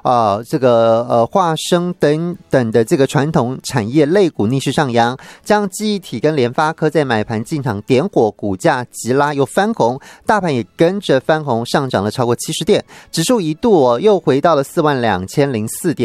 化生等的这个传统产业类股逆势上扬，将记忆体跟联发科在买盘进场点火，股价急拉又翻红，大盘也跟着翻红，上涨了超过70点，指数一度又回到了42004点。